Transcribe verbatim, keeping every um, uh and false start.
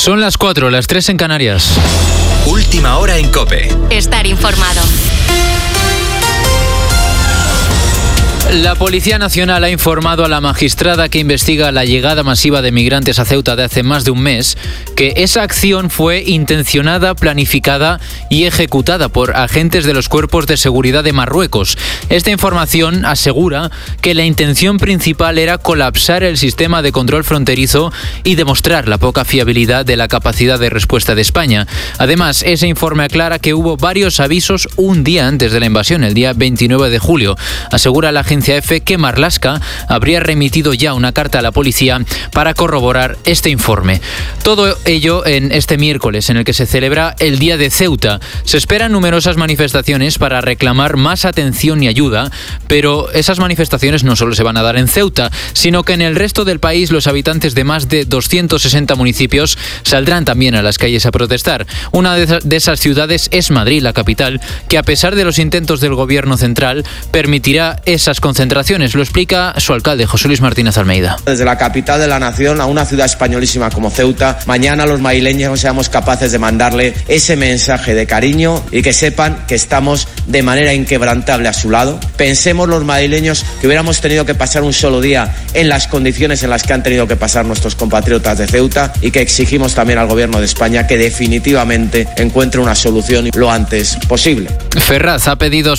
Son las cuatro, las tres en Canarias. Última hora en COPE. Estar informado. La Policía Nacional ha informado a la magistrada que investiga la llegada masiva de migrantes a Ceuta de hace más de un mes que esa acción fue intencionada, planificada y ejecutada por agentes de los cuerpos de seguridad de Marruecos. Esta información asegura que la intención principal era colapsar el sistema de control fronterizo y demostrar la poca fiabilidad de la capacidad de respuesta de España. Además, ese informe aclara que hubo varios avisos un día antes de la invasión, el día veintinueve de julio. Asegura la agencia EFE que Marlaska habría remitido ya una carta a la policía para corroborar este informe. Todo ello en este miércoles, en el que se celebra el Día de Ceuta. Se esperan numerosas manifestaciones para reclamar más atención y ayuda, pero esas manifestaciones no solo se van a dar en Ceuta, sino que en el resto del país los habitantes de más de doscientos sesenta municipios saldrán también a las calles a protestar. Una de esas ciudades es Madrid, la capital, que a pesar de los intentos del gobierno central permitirá esas concentraciones. Lo explica su alcalde, José Luis Martínez Almeida. Desde la capital de la nación a una ciudad españolísima como Ceuta, mañana los madrileños seamos capaces de mandarle ese mensaje de cariño y que sepan que estamos de manera inquebrantable a su lado. Pensemos los madrileños que hubiéramos tenido que pasar un solo día en las condiciones en las que han tenido que pasar nuestros compatriotas de Ceuta y que exigimos también al gobierno de España que definitivamente encuentre una solución lo antes posible. Ferraz ha pedido